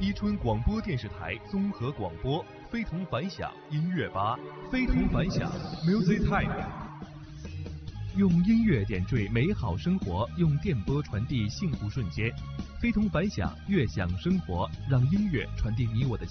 伊春广播电视台综合广播，非同凡响音乐吧，非同凡响 Music Time。用音乐点缀美好生活，用电波传递幸福瞬间。非同凡响，悦享生活，让音乐传递你我的